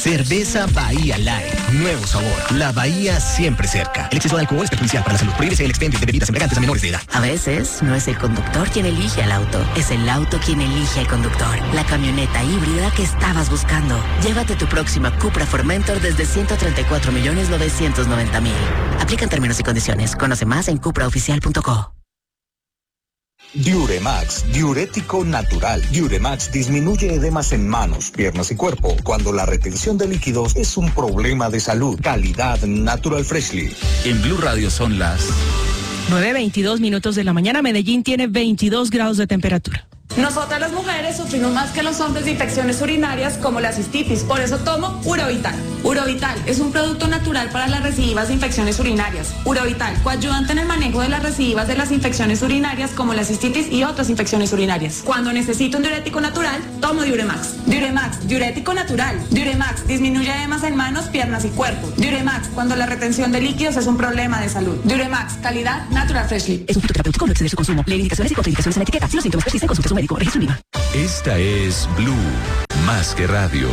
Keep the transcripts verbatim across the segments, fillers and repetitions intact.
Cerveza Bahía Light. Nuevo sabor. La Bahía siempre cerca. El exceso de alcohol es perjudicial para la salud. Prohíbese el expendio de bebidas embriagantes a menores de edad. A veces no es el conductor quien elige al auto. Es el auto quien elige al conductor. La camioneta híbrida que estabas buscando. Llévate tu próxima Cupra Formentor desde ciento treinta y cuatro millones novecientos noventa mil. Aplican términos y condiciones. Conoce más en cupra oficial punto co. Diuremax, diurético natural. Diuremax disminuye edemas en manos, piernas y cuerpo cuando la retención de líquidos es un problema de salud. Calidad Natural Freshly. En Blue Radio son las nueve veintidós minutos de la mañana. Medellín tiene veintidós grados de temperatura. Nosotras las mujeres sufrimos más que los hombres de infecciones urinarias como la cistitis, por eso tomo Urovital. Urovital es un producto natural para las recidivas de infecciones urinarias. Urovital, coayudante en el manejo de las recidivas de las infecciones urinarias como la cistitis y otras infecciones urinarias. Cuando necesito un diurético natural, tomo Diuremax. Diuremax, diurético natural. Diuremax, disminuye edemas en manos, piernas y cuerpo. Diuremax, cuando la retención de líquidos es un problema de salud. Diuremax, calidad Natural Freshly. Es un fitoterapéutico, no exceder su consumo. Leer indicaciones y contraindicaciones en la etiqueta. Si los síntomas persisten, consulte a su médico. Registro IVA. Esta es Blue, más que radio.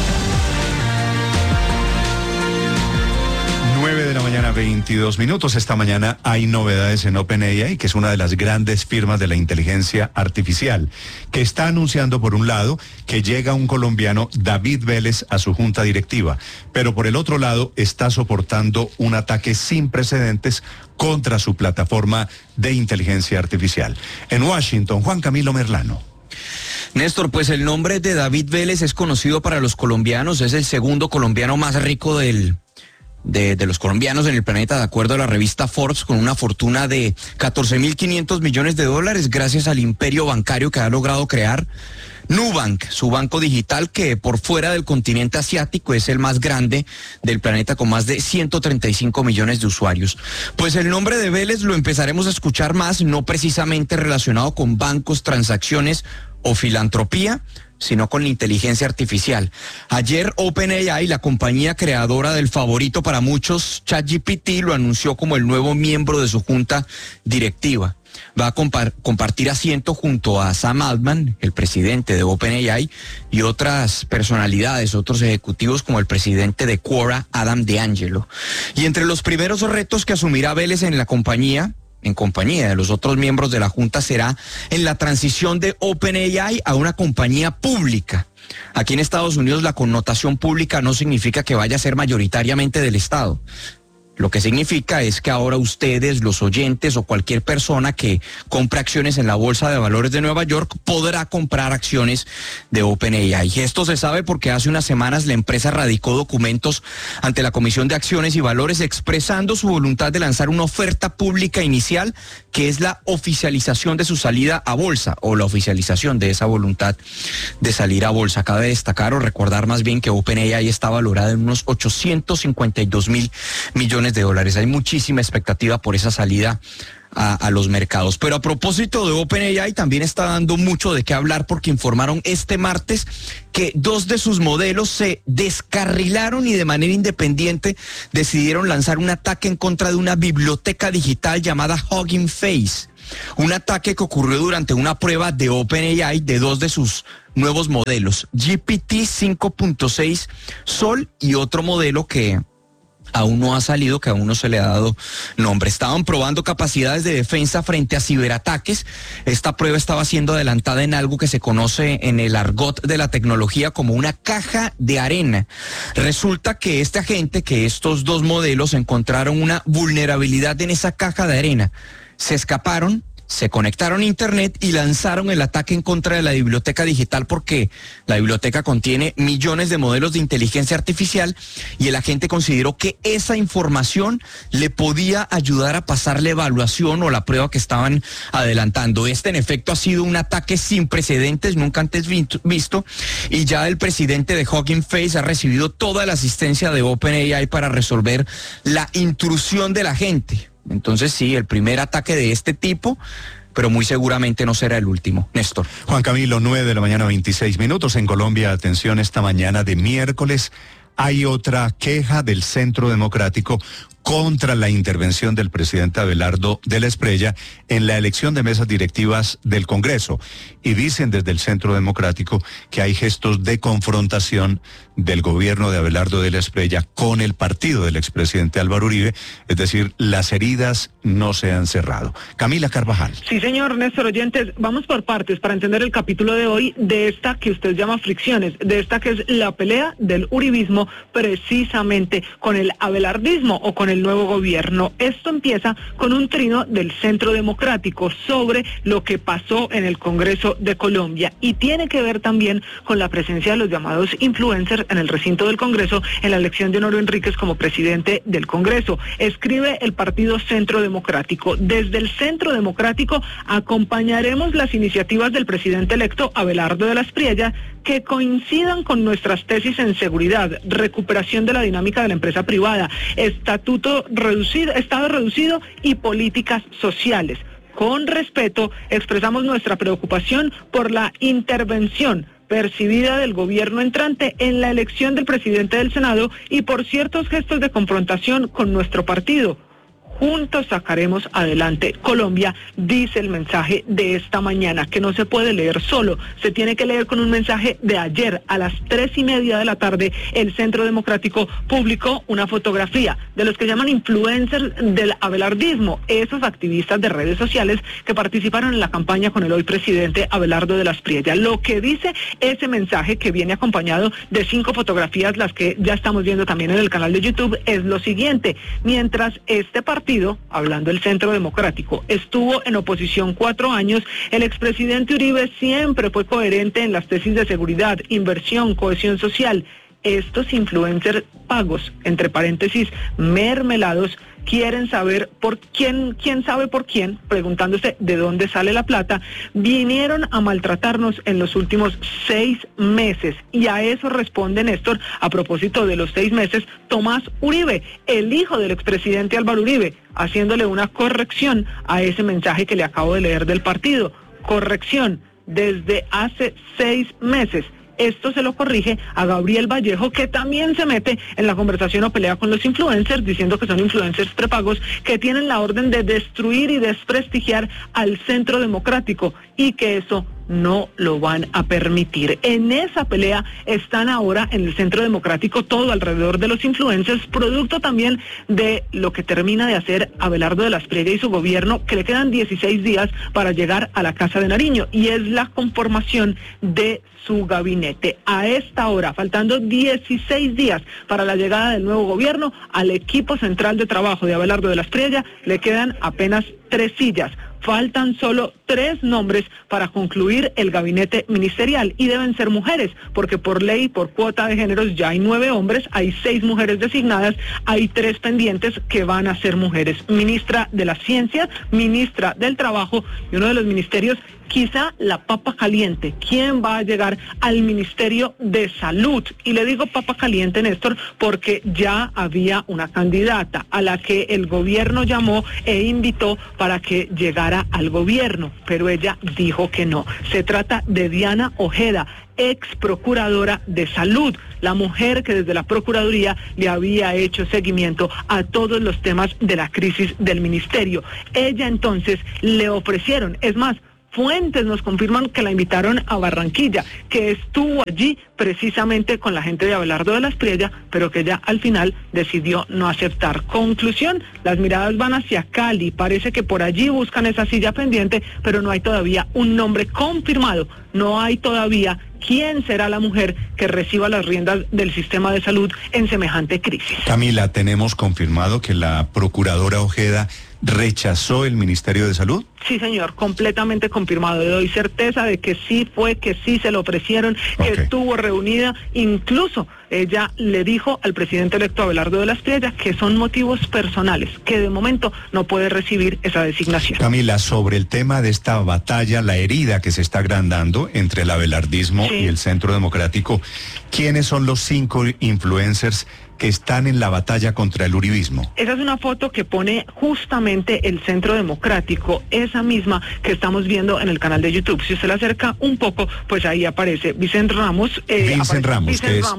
nueve de la mañana, veintidós minutos. Esta mañana hay novedades en OpenAI, que es una de las grandes firmas de la inteligencia artificial, que está anunciando, por un lado, que llega un colombiano, David Vélez, a su junta directiva, pero por el otro lado está soportando un ataque sin precedentes contra su plataforma de inteligencia artificial. En Washington, Juan Camilo Merlano. Néstor, pues el nombre de David Vélez es conocido para los colombianos, es el segundo colombiano más rico del... De, de los colombianos en el planeta, de acuerdo a la revista Forbes, con una fortuna de catorce mil quinientos millones de dólares gracias al imperio bancario que ha logrado crear. Nubank, su banco digital que por fuera del continente asiático es el más grande del planeta con más de ciento treinta y cinco millones de usuarios. Pues el nombre de Vélez lo empezaremos a escuchar más, no precisamente relacionado con bancos, transacciones o filantropía, sino con la inteligencia artificial. Ayer OpenAI, la compañía creadora del favorito para muchos, ChatGPT, lo anunció como el nuevo miembro de su junta directiva. Va a compar- compartir asiento junto a Sam Altman, el presidente de OpenAI, y otras personalidades, otros ejecutivos como el presidente de Quora, Adam DeAngelo. Y entre los primeros retos que asumirá Vélez en la compañía, en compañía de los otros miembros de la Junta, será en la transición de OpenAI a una compañía pública. Aquí en Estados Unidos la connotación pública no significa que vaya a ser mayoritariamente del Estado. Lo que significa es que ahora ustedes, los oyentes o cualquier persona que compre acciones en la Bolsa de Valores de Nueva York podrá comprar acciones de OpenAI. Y esto se sabe porque hace unas semanas la empresa radicó documentos ante la Comisión de Acciones y Valores expresando su voluntad de lanzar una oferta pública inicial que es la oficialización de su salida a bolsa o la oficialización de esa voluntad de salir a bolsa. Cabe destacar o recordar más bien que OpenAI está valorada en unos ochocientos cincuenta y dos mil millones de dólares. Hay muchísima expectativa por esa salida a, a los mercados. Pero a propósito de OpenAI, también está dando mucho de qué hablar porque informaron este martes que dos de sus modelos se descarrilaron y de manera independiente decidieron lanzar un ataque en contra de una biblioteca digital llamada Hugging Face. Un ataque que ocurrió durante una prueba de OpenAI de dos de sus nuevos modelos, G P T cinco punto seis Sol y otro modelo que aún no ha salido, que aún no se le ha dado nombre. Estaban probando capacidades de defensa frente a ciberataques. Esta prueba estaba siendo adelantada en algo que se conoce en el argot de la tecnología como una caja de arena. Resulta que este agente, que estos dos modelos encontraron una vulnerabilidad en esa caja de arena. Se escaparon, se conectaron a internet y lanzaron el ataque en contra de la biblioteca digital porque la biblioteca contiene millones de modelos de inteligencia artificial y el agente consideró que esa información le podía ayudar a pasar la evaluación o la prueba que estaban adelantando. Este en efecto ha sido un ataque sin precedentes, nunca antes visto, y ya el presidente de Hugging Face ha recibido toda la asistencia de OpenAI para resolver la intrusión del agente. Entonces sí, el primer ataque de este tipo, pero muy seguramente no será el último. Néstor. Juan Camilo, nueve de la mañana, veintiséis minutos. En Colombia, atención, esta mañana de miércoles hay otra queja del Centro Democrático contra la intervención del presidente Abelardo de la Espriella en la elección de mesas directivas del Congreso. Y dicen desde el Centro Democrático que hay gestos de confrontación del gobierno de Abelardo de la Espriella con el partido del expresidente Álvaro Uribe, es decir, las heridas no se han cerrado. Camila Carvajal. Sí, señor Néstor, oyentes, vamos por partes para entender el capítulo de hoy de esta que usted llama fricciones, de esta que es la pelea del uribismo precisamente con el abelardismo o con el nuevo gobierno. Esto empieza con un trino del Centro Democrático sobre lo que pasó en el Congreso de Colombia y tiene que ver también con la presencia de los llamados influencers en el recinto del Congreso en la elección de Honorio Enríquez como presidente del Congreso. Escribe el partido Centro Democrático. Desde el Centro Democrático acompañaremos las iniciativas del presidente electo Abelardo de la Espriella que coincidan con nuestras tesis en seguridad, recuperación de la dinámica de la empresa privada, estatuto reducido, estado reducido y políticas sociales. Con respeto, expresamos nuestra preocupación por la intervención percibida del gobierno entrante en la elección del presidente del Senado y por ciertos gestos de confrontación con nuestro partido. Juntos sacaremos adelante Colombia, dice el mensaje de esta mañana, que no se puede leer solo, se tiene que leer con un mensaje de ayer a las tres y media de la tarde. El Centro Democrático publicó una fotografía de los que llaman influencers del abelardismo, esos activistas de redes sociales que participaron en la campaña con el hoy presidente Abelardo de la Espriella. Lo que dice ese mensaje, que viene acompañado de cinco fotografías, las que ya estamos viendo también en el canal de YouTube, es lo siguiente: mientras este partido Partido, hablando del Centro Democrático, estuvo en oposición cuatro años, el expresidente Uribe siempre fue coherente en las tesis de seguridad, inversión, cohesión social. Estos influencers pagos, entre paréntesis, mermelados, quieren saber por quién, quién sabe por quién, preguntándose de dónde sale la plata, vinieron a maltratarnos en los últimos seis meses. Y a eso responde Néstor, a propósito de los seis meses, Tomás Uribe, el hijo del expresidente Álvaro Uribe, haciéndole una corrección a ese mensaje que le acabo de leer del partido. Corrección, desde hace seis meses. Esto se lo corrige a Gabriel Vallejo, que también se mete en la conversación o pelea con los influencers, diciendo que son influencers prepagos que tienen la orden de destruir y desprestigiar al Centro Democrático y que eso no lo van a permitir. En esa pelea están ahora en el Centro Democrático todo alrededor de los influencers, producto también de lo que termina de hacer Abelardo de la Espriella y su gobierno, que le quedan dieciséis días para llegar a la Casa de Nariño, y es la conformación de su gabinete. A esta hora, faltando dieciséis días para la llegada del nuevo gobierno, al equipo central de trabajo de Abelardo de la Espriella le quedan apenas tres sillas. Faltan solo tres nombres para concluir el gabinete ministerial y deben ser mujeres, porque por ley, por cuota de géneros, ya hay nueve hombres, hay seis mujeres designadas, hay tres pendientes que van a ser mujeres. Ministra de la Ciencia, ministra del Trabajo y uno de los ministerios, quizá la papa caliente. ¿Quién va a llegar al Ministerio de Salud? Y le digo papa caliente, Néstor, porque ya había una candidata a la que el gobierno llamó e invitó para que llegara al gobierno, pero ella dijo que no. Se trata de Diana Ojeda, ex procuradora de salud, la mujer que desde la Procuraduría le había hecho seguimiento a todos los temas de la crisis del ministerio. Ella entonces le ofrecieron, es más, fuentes nos confirman que la invitaron a Barranquilla, que estuvo allí precisamente con la gente de Abelardo de la Espriella, pero que ella al final decidió no aceptar. Conclusión, las miradas van hacia Cali, parece que por allí buscan esa silla pendiente, pero no hay todavía un nombre confirmado, no hay todavía quién será la mujer que reciba las riendas del sistema de salud en semejante crisis. Camila, ¿tenemos confirmado que la procuradora Ojeda rechazó el Ministerio de Salud? Sí, señor, completamente confirmado. Le doy certeza de que sí fue, que sí se lo ofrecieron, okay, que estuvo reunida. Incluso ella le dijo al presidente electo Abelardo de la Espriella que son motivos personales, que de momento no puede recibir esa designación. Camila, sobre el tema de esta batalla, la herida que se está agrandando entre el abelardismo sí. y el Centro Democrático, ¿quiénes son los cinco influencers que están en la batalla contra el uribismo? Esa es una foto que pone justamente el Centro Democrático, esa misma que estamos viendo en el canal de YouTube. Si usted la acerca un poco, pues ahí aparece Vicente Ramos. Eh, Vincent Ramos, Vicente que, es, Ramos, que es muy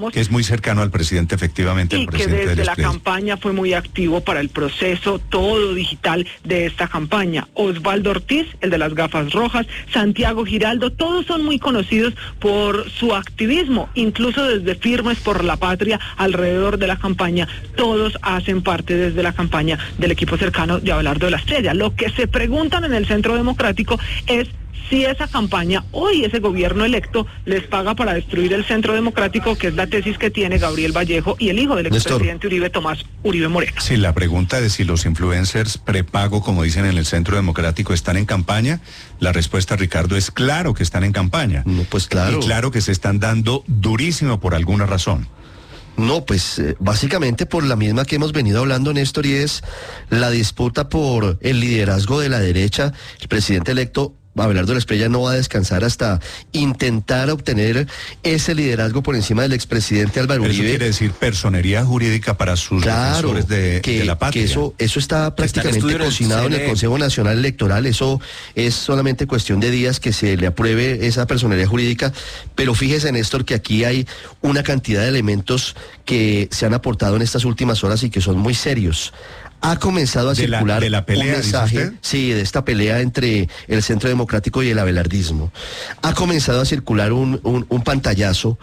muy cercano al presidente, efectivamente, y el presidente que desde del la expresidente. campaña fue muy activo para el proceso todo digital de esta campaña. Osvaldo Ortiz, el de las gafas rojas, Santiago Giraldo, todos son muy conocidos por su activismo, incluso desde Firmes por la Patria alrededor de la campaña, todos hacen parte desde la campaña del equipo cercano de Abelardo de la Estrella. Lo que se preguntan en el Centro Democrático es si esa campaña, hoy ese gobierno electo, les paga para destruir el Centro Democrático, que es la tesis que tiene Gabriel Vallejo y el hijo del expresidente Uribe, Tomás Uribe Moreno. Sí, la pregunta de si los influencers prepago, como dicen en el Centro Democrático, están en campaña, la respuesta, Ricardo, es claro que están en campaña. No, pues claro. Y claro que se están dando durísimo por alguna razón. No, pues eh, básicamente por la misma que hemos venido hablando, Néstor, y es la disputa por el liderazgo de la derecha. El presidente electo Abelardo de la Estrella no va a descansar hasta intentar obtener ese liderazgo por encima del expresidente Álvaro Pero Uribe. eso quiere decir personería jurídica para sus Claro, defensores de, que, de la patria. que eso, eso está prácticamente cocinado en el Consejo Nacional Electoral. Eso es solamente cuestión de días que se le apruebe esa personería jurídica. Pero fíjese, Néstor, que aquí hay una cantidad de elementos que se han aportado en estas últimas horas y que son muy serios. Ha comenzado a de circular la, de la pelea, un mensaje, ¿dice usted? sí, de esta pelea entre el Centro Democrático y el abelardismo. Ha comenzado a circular un, un, un pantallazo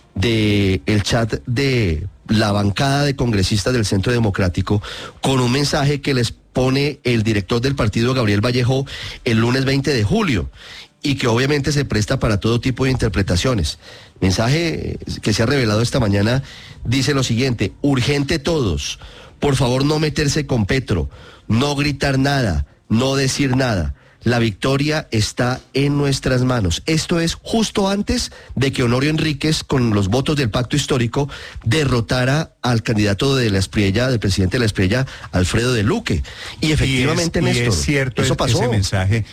de el chat de la bancada de congresistas del Centro Democrático con un mensaje que les pone el director del partido, Gabriel Vallejo, el lunes veinte de julio. Y que obviamente se presta para todo tipo de interpretaciones. Mensaje que se ha revelado esta mañana dice lo siguiente: urgente todos, por favor no meterse con Petro, no gritar nada, no decir nada. La victoria está en nuestras manos. Esto es justo antes de que Honorio Enríquez, con los votos del pacto histórico, derrotara al candidato de la Espriella, del presidente de la Espriella, Alfredo de Luque. Y efectivamente, y es, Néstor, y es cierto eso es, pasó. ese mensaje,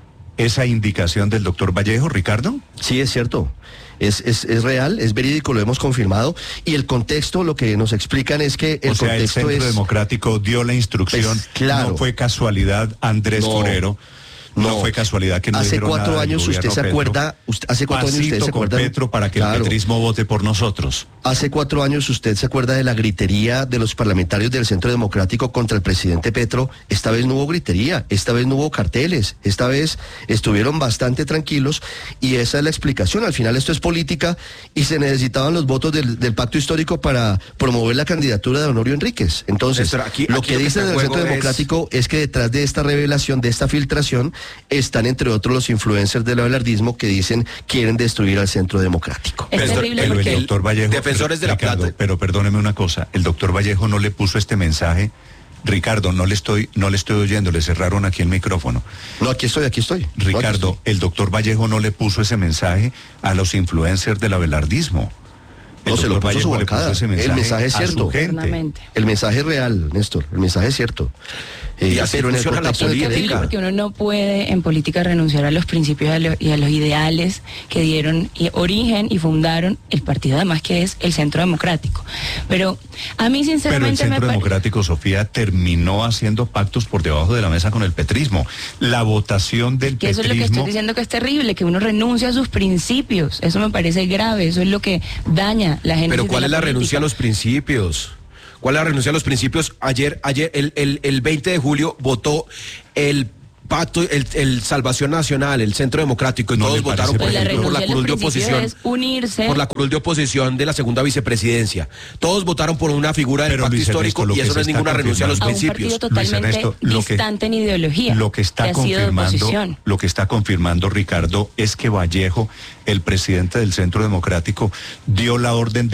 esa indicación del doctor Vallejo, Ricardo. Sí, es cierto. Es, es, es real, es verídico, lo hemos confirmado. Y el contexto, lo que nos explican es que el o sea, contexto el Centro es... Democrático dio la instrucción, Pues, claro. no fue casualidad Andrés No. Forero. No, no fue casualidad que no hace dijeron cuatro nada del años usted gobierno se Petro. acuerda, usted, hace cuatro Pasito años usted se con acuerda Petro para que claro. el petrismo vote por nosotros. Hace cuatro años usted se acuerda de la gritería de los parlamentarios del Centro Democrático contra el presidente Petro. Esta vez no hubo gritería, esta vez no hubo carteles, esta vez estuvieron bastante tranquilos y esa es la explicación. Al final esto es política y se necesitaban los votos del, del pacto histórico para promover la candidatura de Honorio Enríquez. Entonces, Néstor, aquí- lo aquí que lo que dice está en el juego Centro es- Democrático es que detrás de esta revelación, de esta filtración, están entre otros los influencers del abelardismo que dicen quieren destruir al Centro Democrático. Es Pero- terrible pero porque el el- doctor Vallejo, defensores de la Ricardo, plata. pero perdóneme una cosa, el doctor Vallejo no le puso este mensaje. Ricardo, no le estoy, no le estoy oyendo, le cerraron aquí el micrófono. No, aquí estoy, aquí estoy. No, aquí Ricardo, estoy. el doctor Vallejo no le puso ese mensaje a los influencers del abelardismo. El No, se lo doctor puso su Vallejo le puso bancada. ese mensaje El mensaje es a su cierto. gente. Internamente. El mensaje es real, Néstor, el mensaje es cierto. Eh, Y así pero en el funciona la contexto del que política. diga. Porque uno no puede en política renunciar a los principios y a, lo- y a los ideales que dieron y- origen y fundaron el partido, además que es el Centro Democrático. Pero a mí Pero el sinceramente me Centro parece... Democrático, Sofía, terminó haciendo pactos por debajo de la mesa con el petrismo. La votación del Que eso es lo que estoy petrismo... diciendo que es terrible, que uno renuncia a sus principios. Eso me parece grave, eso es lo que daña la gente. Pero ¿cuál es la renuncia a los principios? ¿Cuál es la renuncia a los principios? Ayer, ayer, el, el, el veinte de julio votó el pacto, el, el Salvación Nacional, el Centro Democrático, y No todos le parece votaron, por Pues la ejemplo, por la renuncia a los curul de principios oposición. es unirse. Por la curul de oposición de la segunda vicepresidencia. Todos votaron por una figura del Pero, pacto Luis histórico Ernesto, lo y que eso se no es está ninguna renuncia a los a un principios. partido totalmente Luis Ernesto, lo que- distante en ideología. Lo que está ha sido de confirmando, oposición. lo que está confirmando Ricardo es que Vallejo, el presidente del Centro Democrático, dio la orden de